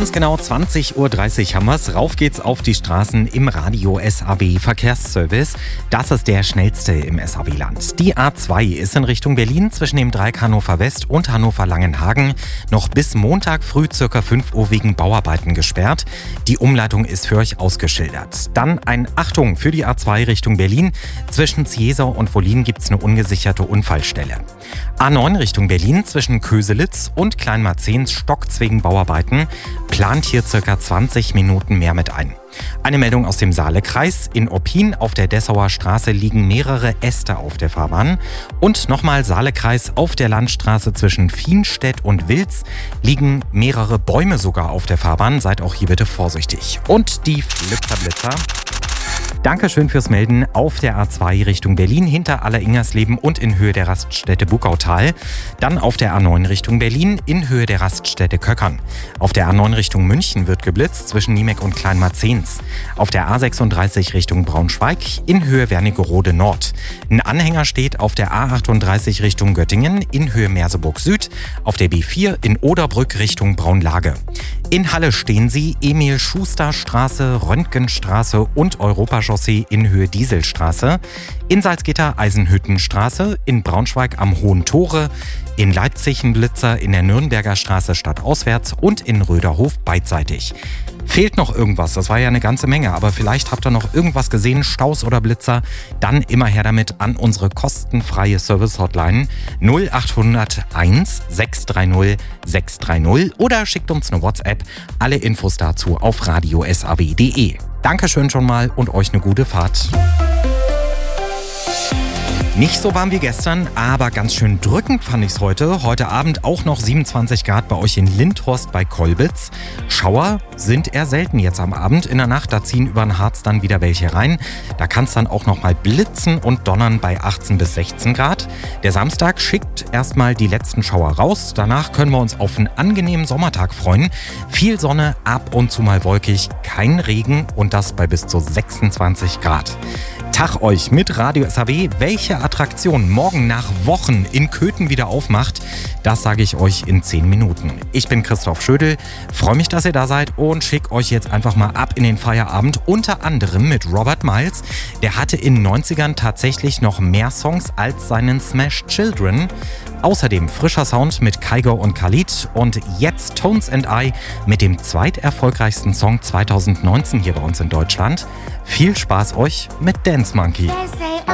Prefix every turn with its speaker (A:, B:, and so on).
A: Ganz genau 20.30 Uhr haben wir's. Rauf geht's auf die Straßen im Radio SAW Verkehrsservice. Das ist der schnellste im SAW-Land. Die A2 ist in Richtung Berlin zwischen dem Dreieck Hannover West und Hannover Langenhagen noch bis Montag früh ca. 5 Uhr wegen Bauarbeiten gesperrt. Die Umleitung ist für euch ausgeschildert. Dann ein Achtung für die A2 Richtung Berlin. Zwischen Ziesau und Wollin gibt's eine ungesicherte Unfallstelle. A9 Richtung Berlin zwischen Köselitz und Kleinmarzens stockt's wegen Bauarbeiten. Plant hier ca. 20 Minuten mehr mit ein. Eine Meldung aus dem Saalekreis. In Oppin auf der Dessauer Straße liegen mehrere Äste auf der Fahrbahn. Und nochmal Saalekreis auf der Landstraße zwischen Fienstedt und Wilz liegen mehrere Bäume sogar auf der Fahrbahn. Seid auch hier bitte vorsichtig. Und die Flitzer. Dankeschön fürs Melden auf der A2 Richtung Berlin hinter Alleringersleben und in Höhe der Raststätte Bukautal. Dann auf der A9 Richtung Berlin in Höhe der Raststätte Köckern. Auf der A9 Richtung München wird geblitzt zwischen Niemeck und Kleinmarzens. Auf der A36 Richtung Braunschweig in Höhe Wernigerode Nord. Ein Anhänger steht auf der A38 Richtung Göttingen in Höhe Merseburg Süd. Auf der B4 in Oderbrück Richtung Braunlage. In Halle stehen sie Emil-Schuster-Straße, Röntgenstraße und Europachaussee in Höhe Dieselstraße. In Salzgitter Eisenhüttenstraße, in Braunschweig am Hohen Tore, in Leipzig ein Blitzer, in der Nürnberger Straße stadtauswärts und in Röderhof beidseitig. Fehlt noch irgendwas, das war ja eine ganze Menge, aber vielleicht habt ihr noch irgendwas gesehen, Staus oder Blitzer, dann immer her damit an unsere kostenfreie Service-Hotline 0800 1 630 630 oder schickt uns eine WhatsApp. Alle Infos dazu auf radiosaw.de. Dankeschön schon mal und euch eine gute Fahrt. Nicht so warm wie gestern, aber ganz schön drückend fand ich's heute. Heute Abend auch noch 27 Grad bei euch in Lindhorst bei Kolbitz. Schauer sind eher selten jetzt am Abend. In der Nacht, da ziehen über den Harz dann wieder welche rein. Da kann's dann auch noch mal blitzen und donnern bei 18 bis 16 Grad. Der Samstag schickt erstmal die letzten Schauer raus. Danach können wir uns auf einen angenehmen Sommertag freuen. Viel Sonne, ab und zu mal wolkig, kein Regen und das bei bis zu 26 Grad. Tag euch mit Radio SAW. Welche Attraktion morgen nach Wochen in Köthen wieder aufmacht, das sage ich euch in 10 Minuten. Ich bin Christoph Schödel, freue mich, dass ihr da seid und schicke euch jetzt einfach mal ab in den Feierabend, unter anderem mit Robert Miles. Der hatte in den 90ern tatsächlich noch mehr Songs als seinen Smash Children. Außerdem frischer Sound mit Kygo und Khalid und jetzt Tones and I mit dem zweiterfolgreichsten Song 2019 hier bei uns in Deutschland. Viel Spaß euch mit Dance Monkey.